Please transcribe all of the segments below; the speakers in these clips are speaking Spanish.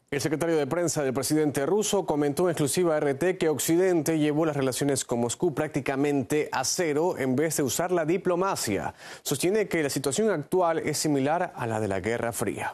El secretario de prensa del presidente ruso comentó en exclusiva a RT que Occidente llevó las relaciones con Moscú prácticamente a cero en vez de usar la diplomacia. Sostiene que la situación actual es similar a la de la Guerra Fría.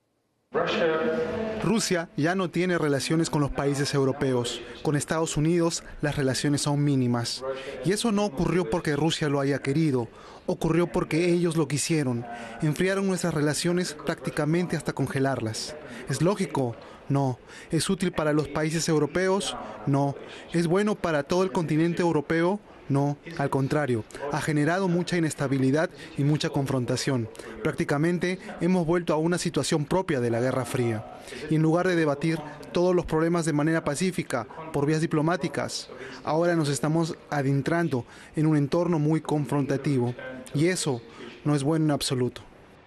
Rusia ya no tiene relaciones con los países europeos. Con Estados Unidos las relaciones son mínimas. Y eso no ocurrió porque Rusia lo haya querido. Ocurrió porque ellos lo quisieron. Enfriaron nuestras relaciones prácticamente hasta congelarlas. ¿Es lógico? No. ¿Es útil para los países europeos? No. ¿Es bueno para todo el continente europeo? No, al contrario, ha generado mucha inestabilidad y mucha confrontación. Prácticamente hemos vuelto a una situación propia de la Guerra Fría. Y en lugar de debatir todos los problemas de manera pacífica, por vías diplomáticas, ahora nos estamos adentrando en un entorno muy confrontativo. Y eso no es bueno en absoluto.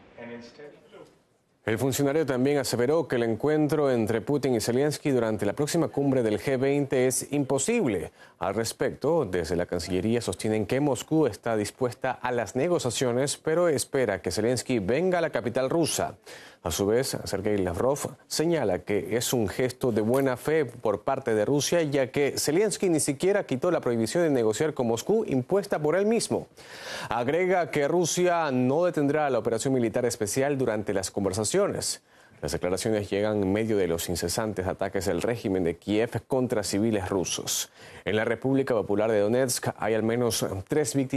El funcionario también aseveró que el encuentro entre Putin y Zelensky durante la próxima cumbre del G20 es imposible. Al respecto, desde la Cancillería sostienen que Moscú está dispuesta a las negociaciones, pero espera que Zelensky venga a la capital rusa. A su vez, Sergei Lavrov señala que es un gesto de buena fe por parte de Rusia, ya que Zelensky ni siquiera quitó la prohibición de negociar con Moscú impuesta por él mismo. Agrega que Rusia no detendrá la operación militar especial durante las conversaciones. Las declaraciones llegan en medio de los incesantes ataques del régimen de Kiev contra civiles rusos. En la República Popular de Donetsk hay al menos 3 víctimas